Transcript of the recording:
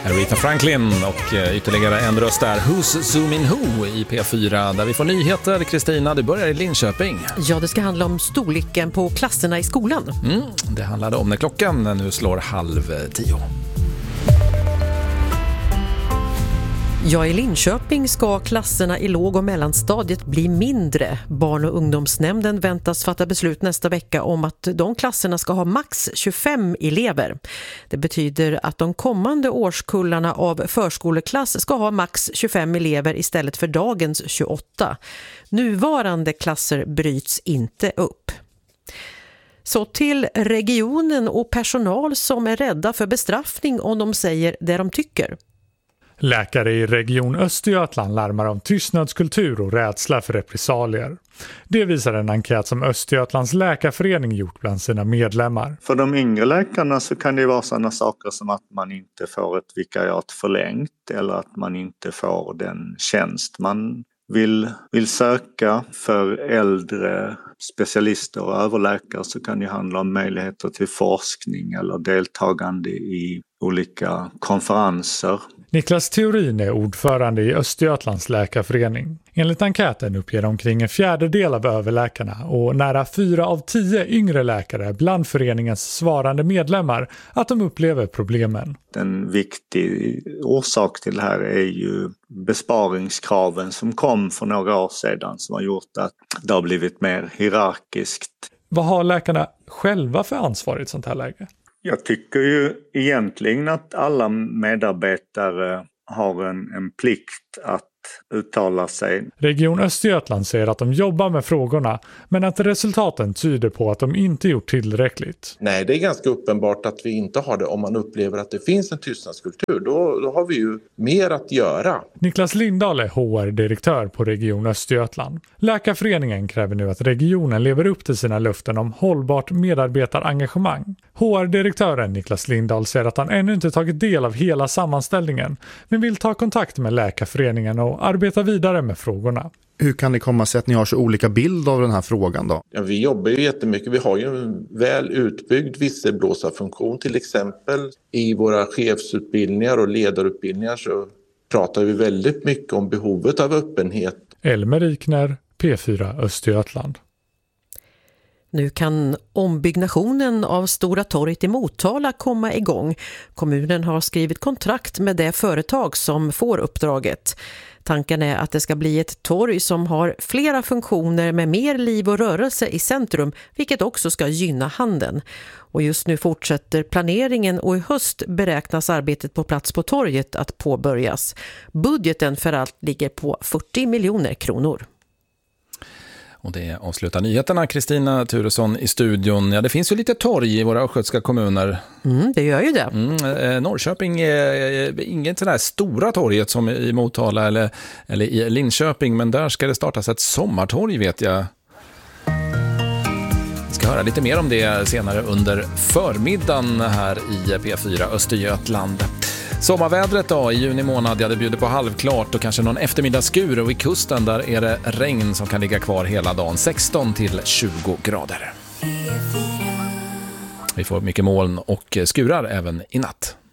Aretha Franklin och ytterligare en röst där, Who's Zooming Who i P4 där vi får nyheter. Kristina, du börjar i Linköping. Ja, det ska handla om storleken på klasserna i skolan. Det handlade om när klockan nu slår 9:30. Ja, i Linköping ska klasserna i låg- och mellanstadiet bli mindre. Barn- och ungdomsnämnden väntas fatta beslut nästa vecka om att de klasserna ska ha max 25 elever. Det betyder att de kommande årskullarna av förskoleklass ska ha max 25 elever istället för dagens 28. Nuvarande klasser bryts inte upp. Så till regionen och personal som är rädda för bestraffning om de säger det de tycker. Läkare i Region Östergötland larmar om tystnadskultur och rädsla för repressalier. Det visar en enkät som Östergötlands läkarförening gjort bland sina medlemmar. För de yngre läkarna så kan det vara sådana saker som att man inte får ett vikariat förlängt eller att man inte får den tjänst man vill söka. För äldre specialister och överläkare så kan det handla om möjligheter till forskning eller deltagande i olika konferenser. Niklas Theorin är ordförande i Östergötlands läkarförening. Enligt enkäten uppger omkring 1/4 av överläkarna och nära 4 av 10 yngre läkare bland föreningens svarande medlemmar att de upplever problemen. En viktig orsak till det här är ju besparingskraven som kom för några år sedan som har gjort att det har blivit mer hierarkiskt. Vad har läkarna själva för ansvar i ett sånt här läge? Jag tycker ju egentligen att alla medarbetare har en plikt att uttala sig. Region Östergötland säger att de jobbar med frågorna men att resultaten tyder på att de inte gjort tillräckligt. Nej, det är ganska uppenbart att vi inte har det om man upplever att det finns en tystnadskultur. Då har vi ju mer att göra. Niklas Lindahl är HR-direktör på Region Östergötland. Läkarföreningen kräver nu att regionen lever upp till sina löften om hållbart medarbetarengagemang. HR-direktören Niklas Lindahl säger att han ännu inte tagit del av hela sammanställningen men vill ta kontakt med läkarföreningen och arbeta vidare med frågorna. Hur kan det komma sig att ni har så olika bild av den här frågan då? Ja, vi jobbar ju jättemycket. Vi har ju en väl utbyggd visselblåsarfunktion till exempel. I våra chefsutbildningar och ledarutbildningar så pratar vi väldigt mycket om behovet av öppenhet. Elmer Ikner, P4 Östergötland. Nu kan ombyggnationen av Stora torget i Motala komma igång. Kommunen har skrivit kontrakt med det företag som får uppdraget. Tanken är att det ska bli ett torg som har flera funktioner med mer liv och rörelse i centrum, vilket också ska gynna handeln. Och just nu fortsätter planeringen och i höst beräknas arbetet på plats på torget att påbörjas. Budgeten för allt ligger på 40 miljoner kronor. Och det avslutar nyheterna. Kristina Turesson i studion. Ja, det finns ju lite torg i våra östgötska kommuner. Det gör ju det. Norrköping är inget sådär stora torget som i Motala eller i Linköping, men där ska det startas ett sommartorg, vet jag. Vi ska höra lite mer om det senare under förmiddagen här i P4 Östergötland. Sommarvädret då i juni månad, det bjuder på halvklart och kanske någon eftermiddagsskur, och vid kusten där är det regn som kan ligga kvar hela dagen, 16 till 20 grader. Vi får mycket moln och skurar även i natt.